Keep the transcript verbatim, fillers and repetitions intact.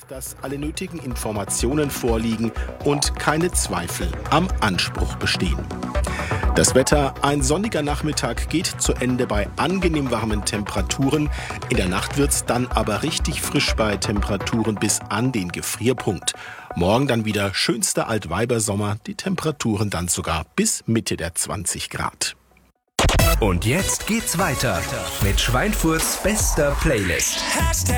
dass alle nötigen Informationen vorliegen und keine Zweifel am Anspruch bestehen. Das Wetter: ein sonniger Nachmittag geht zu Ende bei angenehm warmen Temperaturen. In der Nacht wird es dann aber richtig frisch bei Temperaturen bis an den Gefrierpunkt. Morgen dann wieder schönster Altweibersommer, die Temperaturen dann sogar bis Mitte der zwanzig Grad. Und jetzt geht's weiter mit Schweinfurts bester Playlist.